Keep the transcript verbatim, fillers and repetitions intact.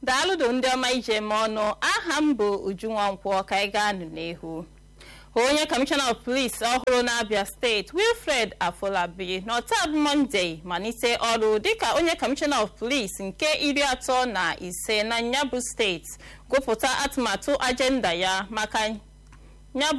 daalụdụ ndị ọma ije ma ọnụ aha m bụ Uju Nwankwọ ka anyị gaa n'ihu. Onye Commissioner of Police ọhụrụ n'Abia State Wilfred Afolabi n'ọta Monday malite ọrụ dịka onye Commissioner of Police nke iri atọ na ise na Nyabụ steeti gụpụta atụmatụ ajenda ya maka